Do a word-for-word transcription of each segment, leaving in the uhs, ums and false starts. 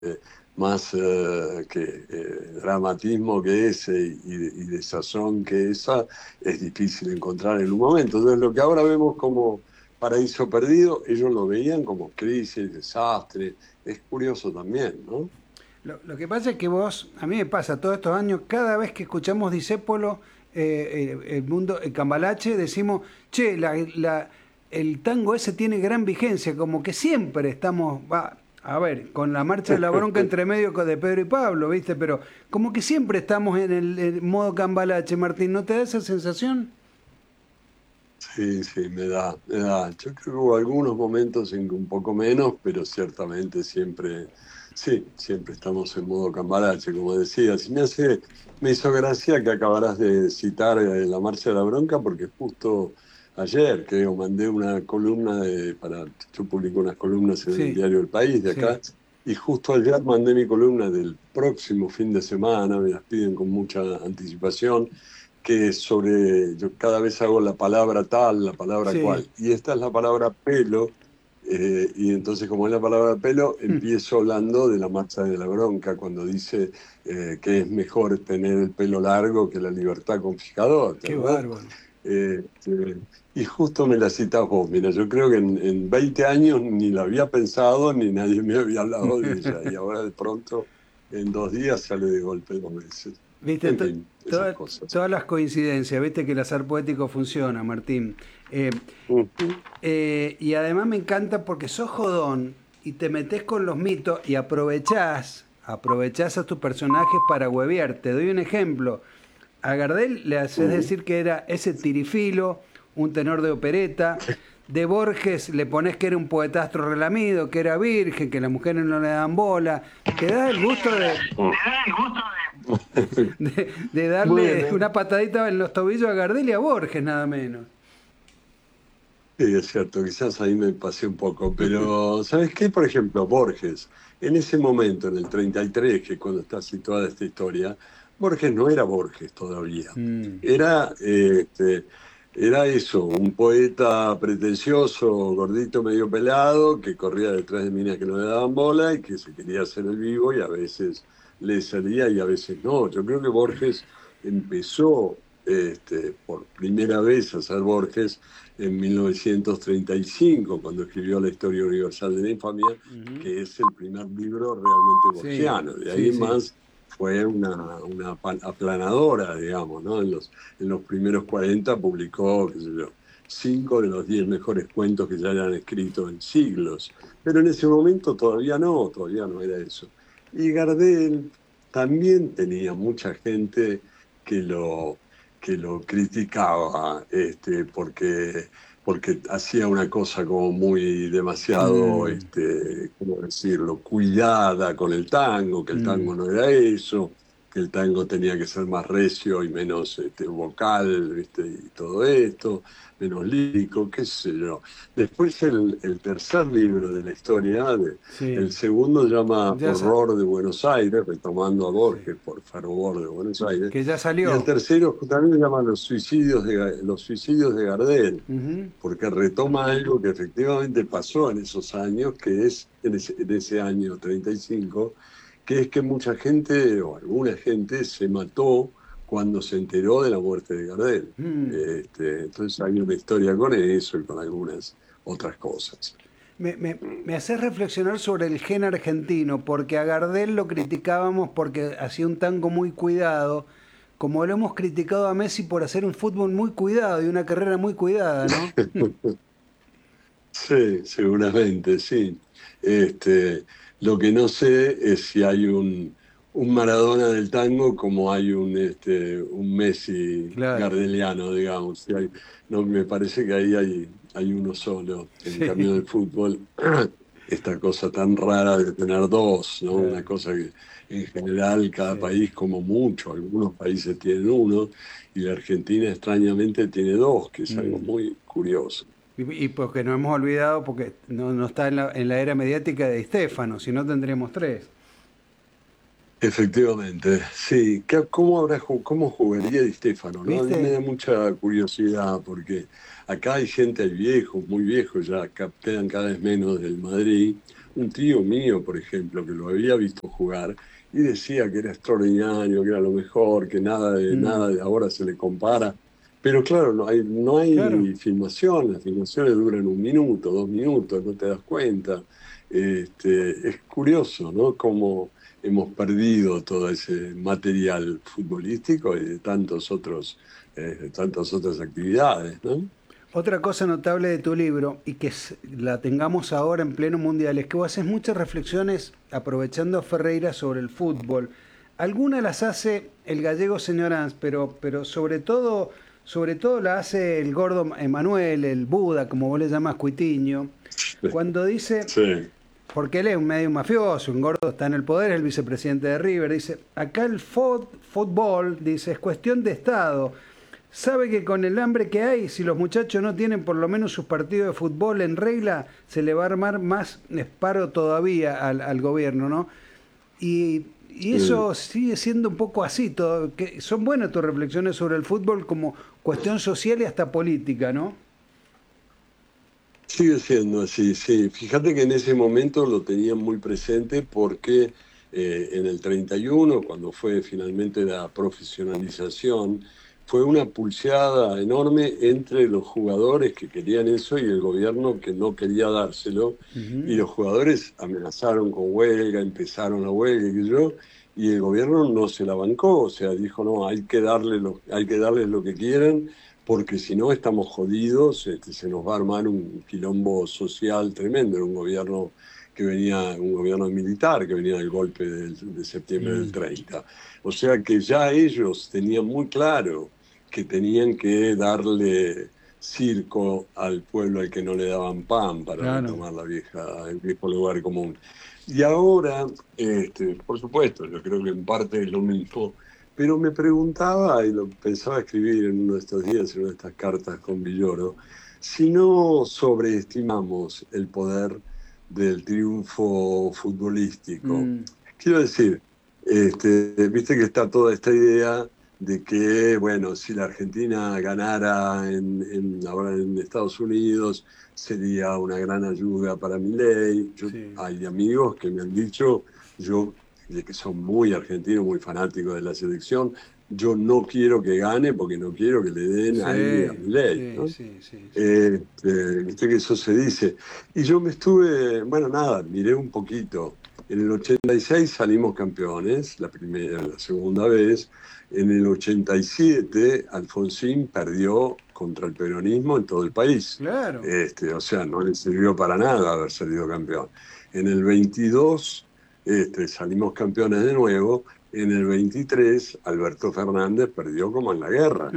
eh, más eh, que eh, dramatismo que ese y, de- y de sazón que esa, es difícil encontrar en un momento. Entonces, lo que ahora vemos como Paraíso Perdido, ellos lo veían como crisis, desastre. Es curioso también, ¿no? Lo, lo que pasa es que vos, a mí me pasa todos estos años, cada vez que escuchamos Discépolo, eh, eh, el mundo, el Cambalache, decimos, che, la, la- el tango ese tiene gran vigencia, como que siempre estamos, va, a ver, con la marcha de la bronca entre medio de Pedro y Pablo, ¿viste? Pero como que siempre estamos en el, el modo Cambalache, Martín, ¿no te da esa sensación? Sí, sí, me da, me da. Yo creo que hubo algunos momentos en que un poco menos, pero ciertamente siempre, sí, siempre estamos en modo cambalache, como decías. Y me hace, me hizo gracia que acabarás de citar eh, la Marcha de la Bronca, porque justo ayer, creo, mandé una columna de, para, yo publico unas columnas en el Sí, diario El País de sí. acá, y justo ayer mandé mi columna del próximo fin de semana, me las piden con mucha anticipación, que sobre, yo cada vez hago la palabra tal, la palabra Sí. cual, y esta es la palabra pelo, eh, y entonces como es la palabra pelo, empiezo hablando de la marcha de la bronca, cuando dice eh, que es mejor tener el pelo largo que la libertad confiscadora, ¿te Qué acordás? bárbaro. Eh, eh, y justo me la citás vos, mira, yo creo que en, en veinte años ni la había pensado, ni nadie me había hablado de ella, y ahora de pronto, en dos días sale de golpe dos veces. Viste, En to- fin, esas toda- cosas. todas las coincidencias, viste que el azar poético funciona, Martín. Eh, Ujú. eh, y además me encanta porque sos jodón y te metés con los mitos y aprovechás, aprovechás a tus personajes para huevear. Te doy un ejemplo. A Gardel le haces Ujú. decir que era ese tirifilo, un tenor de opereta. De Borges le pones que era un poetastro relamido, que era virgen, que las mujeres no le dan bola. Te das el gusto de, de, de darle Bueno, una patadita en los tobillos a Gardel y a Borges, nada menos. sí, es cierto, quizás ahí me pasé un poco, pero ¿sabes qué? Por ejemplo, Borges, en ese momento, en el treinta y tres, que es cuando está situada esta historia, Borges no era Borges todavía. Mm, Era, eh, este, era eso, un poeta pretencioso, gordito, medio pelado, que corría detrás de minas que no le daban bola y que se quería hacer el vivo y a veces le salía y a veces no. Yo creo que Borges empezó este, por primera vez a ser Borges en mil novecientos treinta y cinco, cuando escribió La Historia Universal de la Infamia, ujú. que es el primer libro realmente Sí, borgiano. De ahí sí, en sí. más fue una, una pa- aplanadora, digamos, ¿no? En los, en los primeros cuarenta publicó, qué sé yo, cinco de los diez mejores cuentos que ya hayan escrito en siglos. Pero en ese momento todavía no, todavía no era eso. Y Gardel también tenía mucha gente que lo que lo criticaba, este, porque, porque hacía una cosa como muy demasiado, Mm, este, ¿cómo decirlo?, cuidada con el tango, que el mm. tango no era eso, que el tango tenía que ser más recio y menos este, vocal, ¿viste? Y todo esto, menos lírico, qué sé yo. Después el, el tercer libro de la historia, de- el Sí, segundo se llama ya sa- Horror de Buenos Aires, retomando a sí. Borges por Fervor de Buenos Aires, Que ya y el salió. tercero también se llama Los suicidios de, Ga- Los suicidios de Gardel, Ujú. porque retoma algo que efectivamente pasó en esos años, que es en ese, en ese año treinta y cinco, que es que mucha gente, o alguna gente, se mató cuando se enteró de la muerte de Gardel. Mm. Este, entonces hay una historia con eso y con algunas otras cosas. Me, me, me haces reflexionar sobre el gen argentino, porque a Gardel lo criticábamos porque hacía un tango muy cuidado, como lo hemos criticado a Messi por hacer un fútbol muy cuidado y una carrera muy cuidada, ¿no? Sí, seguramente, sí. Este, lo que no sé es si hay un, un Maradona del tango como hay un, este, un Messi Claro, gardeliano, digamos. Si hay- no, me parece que ahí hay, hay uno solo. En cambio sí, del fútbol, esta cosa tan rara de tener dos, ¿no? Una claro. cosa que en general cada Sí. país como mucho, algunos países tienen uno y la Argentina extrañamente tiene dos, que es algo Mm. muy curioso. Y, y porque nos hemos olvidado, porque no, no está en la, en la era mediática de Stefano, si no tendríamos tres. Efectivamente, sí. ¿Qué- ¿Cómo habrá, ju- cómo jugaría Di Stéfano, no? A mí me ¿Viste? da mucha curiosidad porque acá hay gente, hay viejos, muy viejos, ya ca- quedan cada vez menos del Madrid, un tío mío, por ejemplo, que lo había visto jugar y decía que era extraordinario, que era lo mejor, que nada de Mm, nada de ahora se le compara. Pero claro, no hay, no claro. hay filmación, las filmaciones duran un minuto, dos minutos, no te das cuenta. Este, es curioso, ¿no? Cómo hemos perdido todo ese material futbolístico y de tantos otros, eh, de tantas otras actividades, ¿no? Otra cosa notable de tu libro, y que s- la tengamos ahora en pleno mundial, es que vos haces muchas reflexiones aprovechando a Ferreira sobre el fútbol. Algunas las hace el gallego señor Ans, pero, pero sobre todo, sobre todo la hace el gordo Emanuel, el Buda, como vos le llamas Cuitiño, cuando dice, Sí, porque él es un medio mafioso, un gordo está en el poder, es el vicepresidente de River, dice, acá el fut- fútbol, dice, es cuestión de Estado. Sabe que con el hambre que hay, si los muchachos no tienen por lo menos sus partidos de fútbol en regla, se le va a armar más esparo todavía al, al gobierno, ¿no? Y, y sí. eso sigue siendo un poco así, todo, que son buenas tus reflexiones sobre el fútbol como cuestión social y hasta política, ¿no? Sigue siendo así, sí. Fíjate que en ese momento lo tenían muy presente porque eh, en el treinta y uno, cuando fue finalmente la profesionalización, fue una pulseada enorme entre los jugadores que querían eso y el gobierno que no quería dárselo. Y Ujú. los jugadores amenazaron con huelga, empezaron la huelga, y qué sé yo, y el gobierno no se la bancó, o sea, dijo, no, hay que darle lo, hay que darles lo que quieran porque si no estamos jodidos, este, se nos va a armar un quilombo social tremendo. Era un gobierno que venía, un gobierno militar que venía del golpe del- de septiembre del Mm, treinta. O sea que ya ellos tenían muy claro que tenían que darle circo al pueblo al que no le daban pan, para claro. retomar la vieja, el viejo lugar común. Y ahora, este, por supuesto, yo creo que en parte es lo mismo, pero me preguntaba, y lo pensaba escribir en uno de estos días, en una de estas cartas con Villoro, si no sobreestimamos el poder del triunfo futbolístico. Mm, Quiero decir, este, viste que está toda esta idea de que, bueno, si la Argentina ganara en, en- ahora en Estados Unidos, sería una gran ayuda para Milei. Yo, sí, hay amigos que me han dicho, yo de que son muy argentinos, muy fanáticos de la selección. Yo no quiero que gane porque no quiero que le den aire a sí, Milei, sí, ¿no? sí, sí, sí. Este, viste que eso se dice. Y yo me estuve, bueno, nada, miré un poquito. En el ochenta y seis salimos campeones, la primera, la segunda vez. En el ochenta y siete Alfonsín perdió contra el peronismo en todo el país. Claro. Este, o sea, no le sirvió para nada haber salido campeón. En el veintidós este, salimos campeones de nuevo. En el veintitrés Alberto Fernández perdió como en la guerra.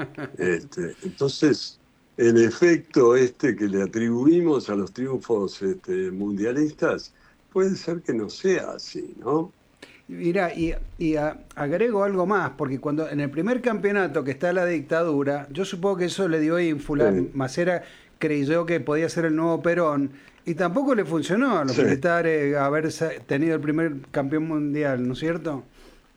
Este, entonces, el efecto este que le atribuimos a los triunfos este, mundialistas puede ser que no sea así, ¿no? Mira, y, y a- agrego algo más, porque cuando en el primer campeonato que está la dictadura, yo supongo que eso le dio ínfula, Sí, Macera creyó que podía ser el nuevo Perón, y tampoco le funcionó a los sí. militares haber sa- tenido el primer campeón mundial, ¿no es cierto?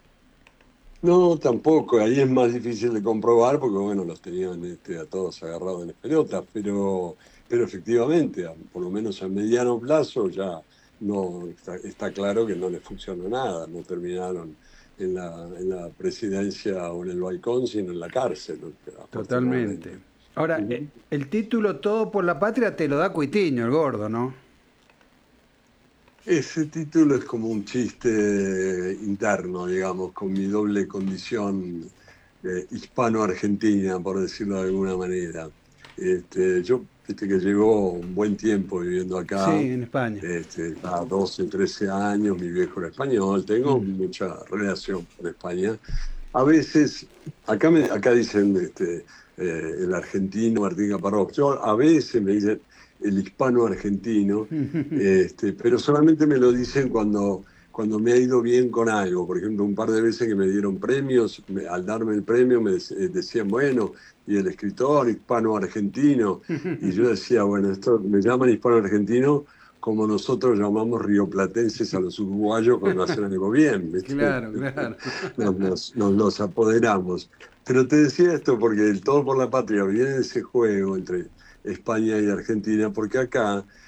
No, tampoco. Ahí es más difícil de comprobar porque, bueno, los tenían este, a todos agarrados en las pelotas, pero, pero efectivamente, a- por lo menos a mediano plazo ya no está, está claro que no les funcionó nada. No terminaron en la, en la presidencia o en el balcón, sino en la cárcel, Totalmente. afortunadamente. Ahora, eh, Ujú. el título Todo por la Patria te lo da Cuitiño, el gordo, ¿no? Ese título es como un chiste interno, digamos, con mi doble condición eh, hispano-argentina, por decirlo de alguna manera. Este, yo, viste que llevo un buen tiempo viviendo acá, Sí, en España. este, a doce, trece años, mi viejo era español, tengo Mm. mucha relación con España. A veces, acá, me, acá dicen este, eh, el argentino Martín Caparrós, yo a veces me dicen el hispano argentino, este, pero solamente me lo dicen cuando, cuando me ha ido bien con algo. Por ejemplo, un par de veces que me dieron premios, me- al darme el premio me dec- eh, decían, bueno, y el escritor hispano-argentino, y yo decía, bueno, esto me llaman hispano-argentino como nosotros llamamos rioplatenses a los uruguayos cuando hacen algo bien, ¿viste? Claro, claro. Nos, nos, nos los apoderamos. Pero te decía esto porque el Todo por la Patria viene de ese juego entre España y Argentina, porque acá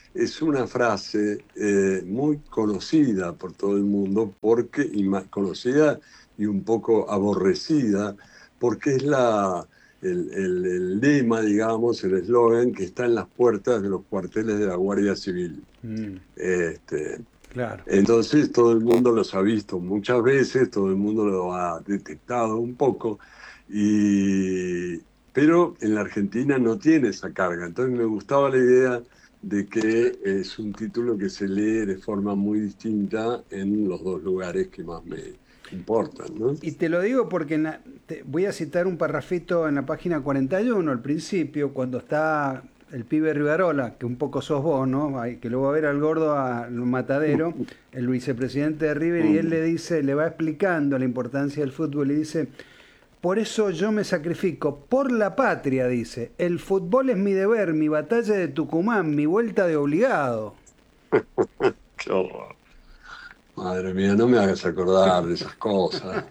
es una frase eh, muy conocida por todo el mundo, porque, y más conocida y un poco aborrecida, porque es la, el, el- el lema, digamos, el eslogan que está en las puertas de los cuarteles de la Guardia Civil. Mm, Este, claro. entonces todo el mundo los ha visto muchas veces, todo el mundo lo ha detectado un poco, y, pero en la Argentina no tiene esa carga. Entonces me gustaba la idea de que es un título que se lee de forma muy distinta en los dos lugares que más me importan, ¿no? Y te lo digo porque en la- te- voy a citar un parrafito en la página cuarenta y uno, al principio, cuando está el pibe Rivarola, que un poco sos vos, ¿no? Ay, que lo va a ver al gordo al matadero, el vicepresidente de River, y él le dice, le va explicando la importancia del fútbol y dice, por eso yo me sacrifico, por la patria, dice, el fútbol es mi deber, mi batalla de Tucumán, mi vuelta de obligado. Qué horror. Madre mía, no me hagas acordar de esas cosas.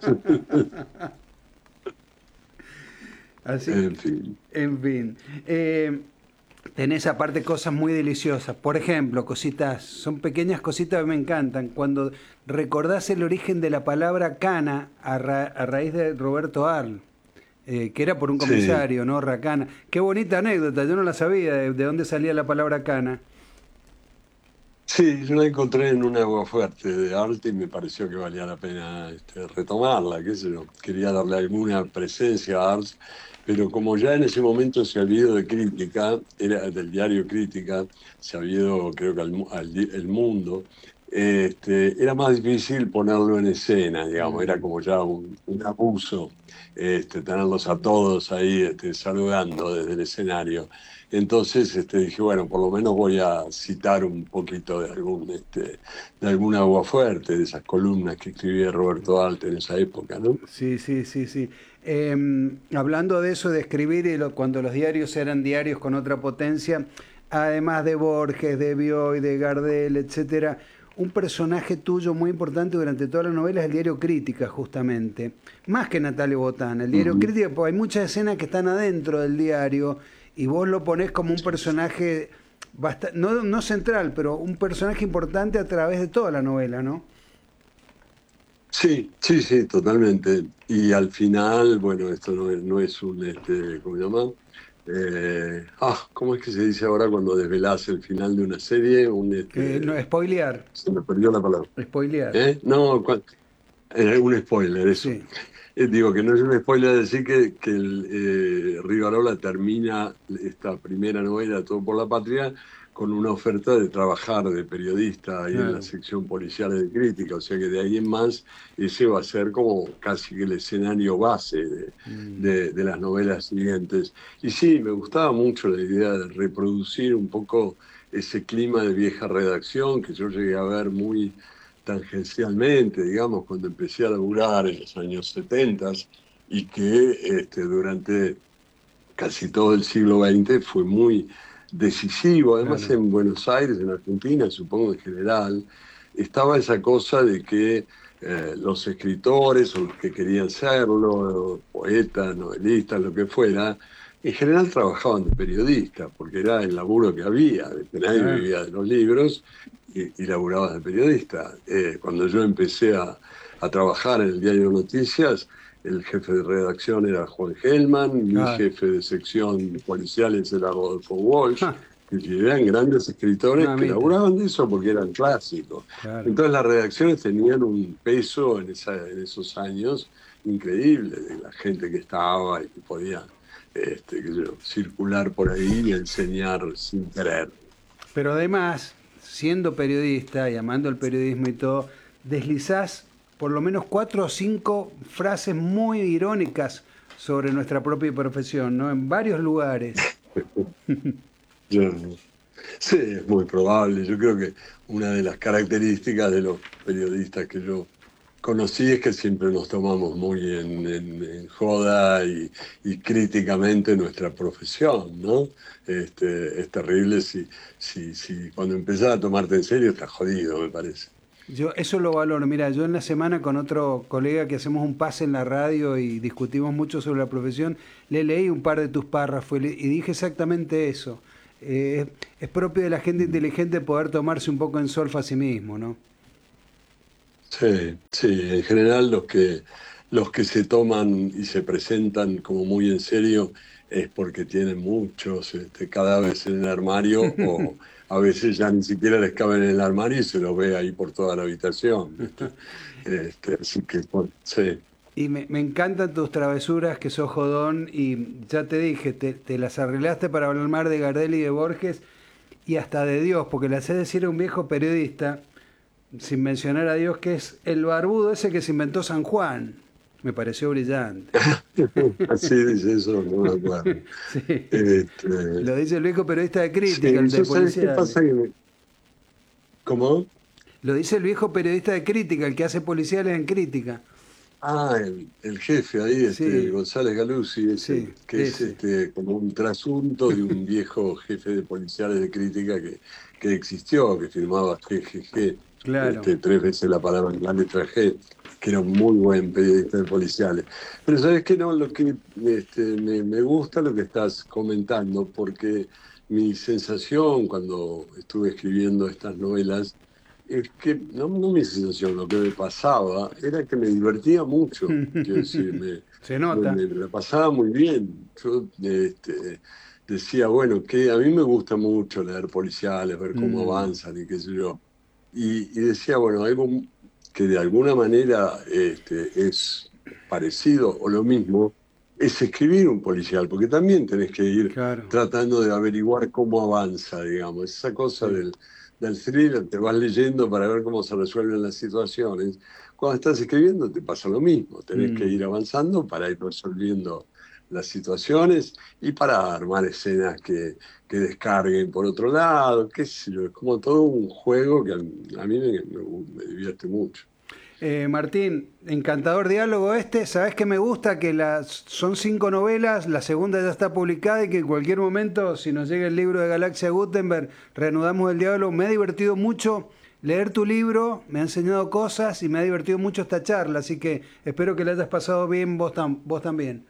Así En que, fin. en fin. Eh, tenés aparte cosas muy deliciosas. Por ejemplo, cositas, son pequeñas cositas que me encantan. Cuando recordás el origen de la palabra cana a, ra- a raíz de Roberto Arl, eh, que era por un Sí. comisario, ¿no? Racana. Qué bonita anécdota, yo no la sabía de, de dónde salía la palabra cana. Sí, yo la encontré en un aguafuerte de arte y me pareció que valía la pena este, retomarla, qué sé yo. Quería darle alguna presencia a Ars, pero como ya en ese momento se había ido de Crítica, era del diario Crítica, se había ido creo que al, Mu- al di- El Mundo, este, era más difícil ponerlo en escena, digamos, era Mm. como ya un, un abuso este, tenerlos a todos ahí este, saludando desde el escenario. Entonces este, dije, bueno, por lo menos voy a citar un poquito de algún, este, de algún aguafuerte, de esas columnas que escribía Roberto Alte en esa época, ¿no? Sí, sí, sí, sí. Em, hablando de eso, de escribir, y lo- cuando los diarios eran diarios con otra potencia, además de Borges, de Bioy, de Gardel, etcétera, un personaje tuyo muy importante durante toda la novela es el diario Crítica, justamente. Más que Natalia Botán. El diario Ujú. Crítica, pues hay muchas escenas que están adentro del diario y vos lo ponés como un personaje, basta- no, no central, pero un personaje importante a través de toda la novela, ¿no? Sí, sí, sí, totalmente. Y al final, bueno, esto no es, no es un, este, ¿cómo se llama? Eh, ah, ¿cómo es que se dice ahora cuando desvelás el final de una serie? Un, Eh, no, este, spoilear, se me perdió la palabra. spoilear. ¿Eh? No, cua- eh, un spoiler, eso. Sí. Eh, digo que no es un spoiler decir que, que el, eh, Rivarola termina esta primera novela, Todo por la Patria, con una oferta de trabajar de periodista ahí en la Claro. sección policial de crítica, o sea que de ahí en más ese va a ser como casi que el escenario base de, Mm, de, de las novelas siguientes. Y sí, me gustaba mucho la idea de reproducir un poco ese clima de vieja redacción que yo llegué a ver muy tangencialmente, digamos, cuando empecé a laburar en los años setenta y que este, durante casi todo el siglo veinte fue muy decisivo. Además, claro. en Buenos Aires, en Argentina, supongo en general, estaba esa cosa de que eh, los escritores o los que querían serlo, poetas, novelistas, lo que fuera, en general trabajaban de periodistas, porque era el laburo que había, de que nadie Claro. vivía de los libros y, y laburabas de periodista. Eh, cuando yo empecé a, a trabajar en el diario Noticias, el jefe de redacción era Juan Gelman, mi Claro. jefe de sección policiales era Rodolfo Walsh, Ja, que eran grandes escritores que mamita. laburaban de eso porque eran clásicos. Claro. Entonces las redacciones tenían un peso en, esa, en esos años increíble, de la gente que estaba y que podía este, qué sé yo, circular por ahí y enseñar sin querer. Pero además, siendo periodista y amando el periodismo y todo, deslizás por lo menos cuatro o cinco frases muy irónicas sobre nuestra propia profesión, ¿no? En varios lugares. Yo, sí, es muy probable. Yo creo que una de las características de los periodistas que yo conocí es que siempre nos tomamos muy en, en- en joda y, y críticamente nuestra profesión, ¿no? Este, es terrible si, si, si cuando empezás a tomarte en serio estás jodido, me parece. Yo eso lo valoro. Mira, yo en la semana con otro colega que hacemos un pase en la radio y discutimos mucho sobre la profesión, le leí un par de tus párrafos y, le- y dije exactamente eso. eh, es propio de la gente inteligente poder tomarse un poco en solfa a sí mismo, ¿no? Sí, sí, en general los que, los que se toman y se presentan como muy en serio es porque tienen muchos este, cadáveres en el armario o a veces ya ni siquiera les caben en el armario y se los ve ahí por toda la habitación. ¿Viste? Este, así que, bueno, sí. Y me, me encantan tus travesuras, que sos jodón, y ya te dije, te, te las arreglaste para hablar de Gardel y de Borges, y hasta de Dios, porque le haces decir a un viejo periodista, sin mencionar a Dios, que es el barbudo ese que se inventó San Juan. Me pareció brillante. Así dice eso, no me acuerdo. Sí. Este, Lo dice el viejo periodista de Crítica, sí, el de ¿sabes qué policiales. pasa? Que me- ¿Cómo? Lo dice el viejo periodista de Crítica, el que hace policiales en Crítica. Ah, el, el jefe ahí, este, Sí, González Galuzzi, ese, sí, que es ese. este, como un trasunto de un viejo jefe de policiales de Crítica que, que existió, que firmaba G G G, Claro. este, tres veces la palabra, la letra G, que era un muy buen periodista de policiales. Pero sabes que no, lo que este, me, me gusta lo que estás comentando, porque mi sensación cuando estuve escribiendo estas novelas es que, no, no mi sensación, lo que me pasaba era que me divertía mucho, quiero decir, me, Se me, nota. me la pasaba muy bien. Yo este, decía, bueno, que a mí me gusta mucho leer policiales, ver cómo Mm, avanzan y qué sé yo. Y, y decía, bueno, algo que de alguna manera este, es parecido o lo mismo, es escribir un policial, porque también tenés que ir claro, tratando de averiguar cómo avanza, digamos, esa cosa sí. del del thriller, te vas leyendo para ver cómo se resuelven las situaciones. Cuando estás escribiendo te pasa lo mismo, tenés que Mm. ir avanzando para ir resolviendo las situaciones y para armar escenas que, que descarguen por otro lado, qué sé yo, es como todo un juego que a, a mí me, me- me divierte mucho. Eh, Martín, encantador diálogo este. Sabés que me gusta que las son cinco novelas, la segunda ya está publicada y que en cualquier momento, si nos llega el libro de Galaxia Gutenberg, reanudamos el diálogo. Me ha divertido mucho leer tu libro, me ha enseñado cosas y me ha divertido mucho esta charla, así que espero que le hayas pasado bien vos, tam- vos también.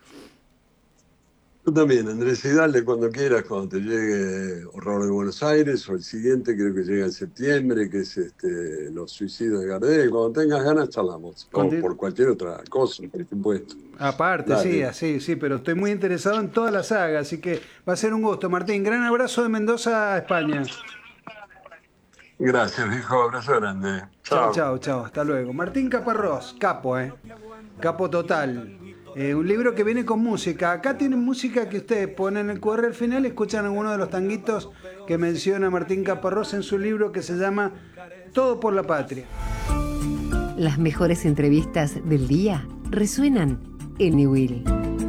Tú también, Andrés, y dale cuando quieras, cuando te llegue Horror de Buenos Aires, o el siguiente creo que llega en septiembre, que es este, Los Suicidios de Gardel. Cuando tengas ganas charlamos, o Conti- por cualquier otra cosa, por supuesto. Aparte, sí, Dale. así, sí, pero estoy muy interesado en toda la saga, así que va a ser un gusto. Martín, gran abrazo de Mendoza a España. Gracias, viejo. Abrazo grande. Chao, Chao. chao, chao, hasta luego. Martín Caparrós, capo, ¿eh? Capo total. Eh, un libro que viene con música. Acá tienen música que ustedes ponen el Q R al final y escuchan alguno de los tanguitos que menciona Martín Caparrós en su libro que se llama Todo por la Patria. Las mejores entrevistas del día resuenan en Niwil.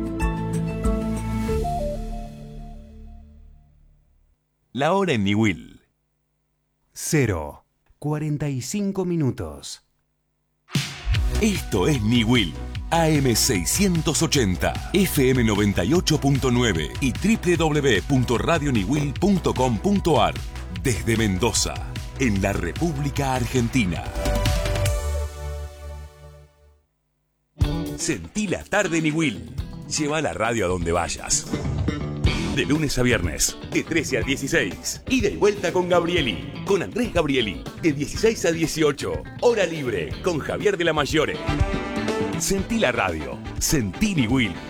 La hora en Niwil. Cero. cuarenta y cinco minutos. Esto es Niwil. A M seiscientos ochenta, F M noventa y ocho punto nueve y doble u doble u doble u punto radio niwil punto com punto a r. Desde Mendoza, en la República Argentina. Sentí la tarde Niwil. Lleva la radio a donde vayas. De lunes a viernes, de trece a dieciséis. Ida y vuelta con Gabrieli, con Andrés Gabrieli, de dieciséis a dieciocho. Hora libre, con Javier de la Mayore. Sentí la radio, sentí Niwil.